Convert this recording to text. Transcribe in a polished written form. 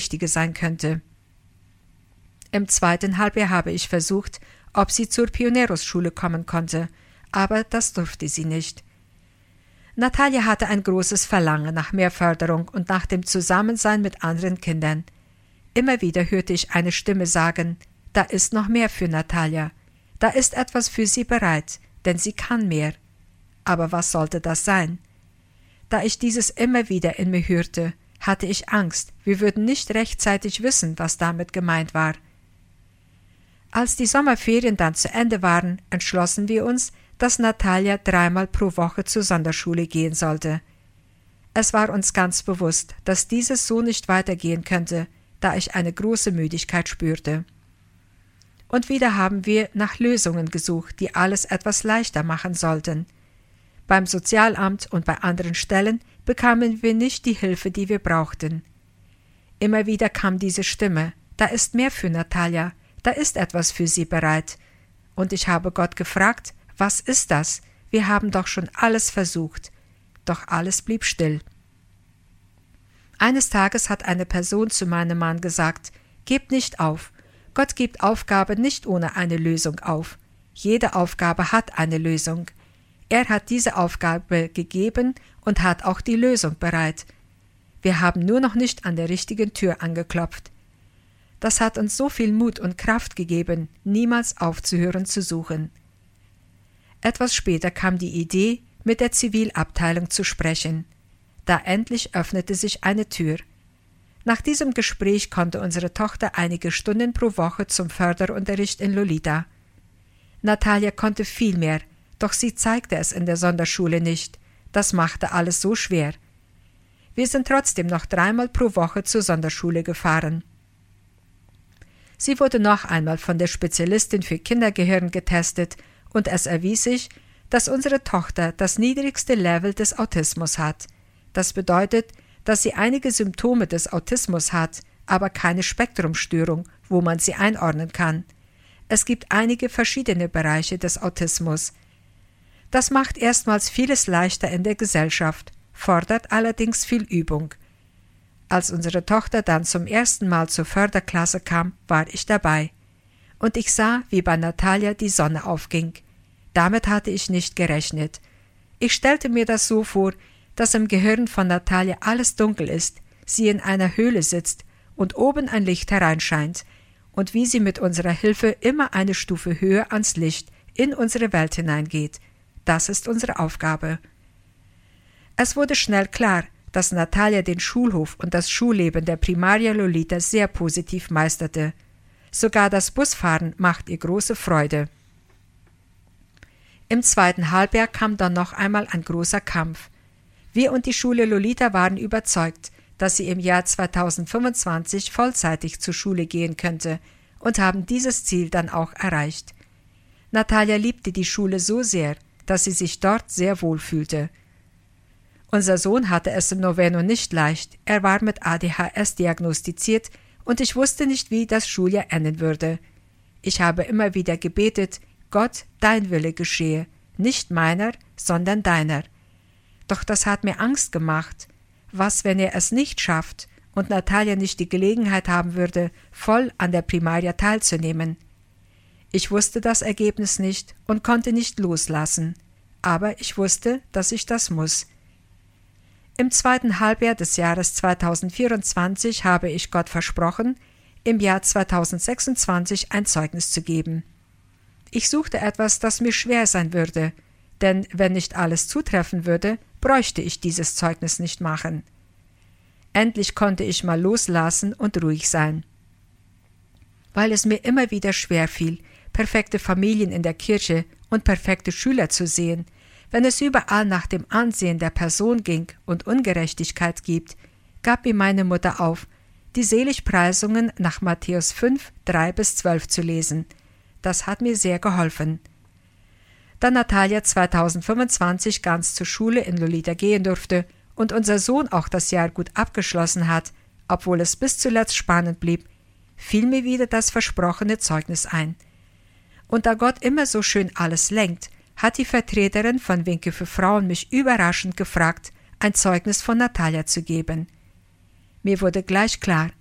richtige sein könnte. Im zweiten Halbjahr habe ich versucht, ob sie zur Pioneros-Schule kommen konnte, aber das durfte sie nicht. Natalia hatte ein großes Verlangen nach mehr Förderung und nach dem Zusammensein mit anderen Kindern. Immer wieder hörte ich eine Stimme sagen, da ist noch mehr für Natalia, da ist etwas für sie bereit, denn sie kann mehr. Aber was sollte das sein? Da ich dieses immer wieder in mir hörte, hatte ich Angst, wir würden nicht rechtzeitig wissen, was damit gemeint war. Als die Sommerferien dann zu Ende waren, entschlossen wir uns, dass Natalia 3-mal pro Woche zur Sonderschule gehen sollte. Es war uns ganz bewusst, dass dieses so nicht weitergehen könnte, da ich eine große Müdigkeit spürte. Und wieder haben wir nach Lösungen gesucht, die alles etwas leichter machen sollten. Beim Sozialamt und bei anderen Stellen bekamen wir nicht die Hilfe, die wir brauchten. Immer wieder kam diese Stimme, da ist mehr für Natalia, da ist etwas für sie bereit. Und ich habe Gott gefragt, was ist das? Wir haben doch schon alles versucht. Doch alles blieb still. Eines Tages hat eine Person zu meinem Mann gesagt, gebt nicht auf. Gott gibt Aufgaben nicht ohne eine Lösung auf. Jede Aufgabe hat eine Lösung. Er hat diese Aufgabe gegeben und hat auch die Lösung bereit. Wir haben nur noch nicht an der richtigen Tür angeklopft. Das hat uns so viel Mut und Kraft gegeben, niemals aufzuhören zu suchen. Etwas später kam die Idee, mit der Zivilabteilung zu sprechen. Da endlich öffnete sich eine Tür. Nach diesem Gespräch konnte unsere Tochter einige Stunden pro Woche zum Förderunterricht in Lolita. Natalia konnte viel mehr, doch sie zeigte es in der Sonderschule nicht. Das machte alles so schwer. Wir sind trotzdem noch 3-mal pro Woche zur Sonderschule gefahren. Sie wurde noch einmal von der Spezialistin für Kindergehirn getestet und es erwies sich, dass unsere Tochter das niedrigste Level des Autismus hat. Das bedeutet, dass sie einige Symptome des Autismus hat, aber keine Spektrumstörung, wo man sie einordnen kann. Es gibt einige verschiedene Bereiche des Autismus. Das macht erstmals vieles leichter in der Gesellschaft, fordert allerdings viel Übung. Als unsere Tochter dann zum ersten Mal zur Förderklasse kam, war ich dabei. Und ich sah, wie bei Natalia die Sonne aufging. Damit hatte ich nicht gerechnet. Ich stellte mir das so vor, dass im Gehirn von Natalia alles dunkel ist, sie in einer Höhle sitzt und oben ein Licht hereinscheint und wie sie mit unserer Hilfe immer eine Stufe höher ans Licht in unsere Welt hineingeht. Das ist unsere Aufgabe. Es wurde schnell klar, dass Natalia den Schulhof und das Schulleben der Primaria Lolita sehr positiv meisterte. Sogar das Busfahren macht ihr große Freude. Im zweiten Halbjahr kam dann noch einmal ein großer Kampf. Wir und die Schule Lolita waren überzeugt, dass sie im Jahr 2025 vollzeitig zur Schule gehen könnte und haben dieses Ziel dann auch erreicht. Natalia liebte die Schule so sehr, dass sie sich dort sehr wohl fühlte. Unser Sohn hatte es im Noveno nicht leicht, er war mit ADHS diagnostiziert und ich wusste nicht, wie das Schuljahr enden würde. Ich habe immer wieder gebetet, Gott, dein Wille geschehe, nicht meiner, sondern deiner. Doch das hat mir Angst gemacht. Was, wenn er es nicht schafft und Natalia nicht die Gelegenheit haben würde, voll an der Primaria teilzunehmen? Ich wusste das Ergebnis nicht und konnte nicht loslassen. Aber ich wusste, dass ich das muss. Im zweiten Halbjahr des Jahres 2024 habe ich Gott versprochen, im Jahr 2026 ein Zeugnis zu geben. Ich suchte etwas, das mir schwer sein würde, denn wenn nicht alles zutreffen würde, bräuchte ich dieses Zeugnis nicht machen. Endlich konnte ich mal loslassen und ruhig sein. Weil es mir immer wieder schwer fiel, perfekte Familien in der Kirche und perfekte Schüler zu sehen, wenn es überall nach dem Ansehen der Person ging und Ungerechtigkeit gibt, gab mir meine Mutter auf, die Seligpreisungen nach Matthäus 5, 3-12 zu lesen. Das hat mir sehr geholfen. Da Natalia 2025 ganz zur Schule in Lolita gehen durfte und unser Sohn auch das Jahr gut abgeschlossen hat, obwohl es bis zuletzt spannend blieb, fiel mir wieder das versprochene Zeugnis ein. Und da Gott immer so schön alles lenkt, hat die Vertreterin von Winke für Frauen mich überraschend gefragt, ein Zeugnis von Natalia zu geben. Mir wurde gleich klar,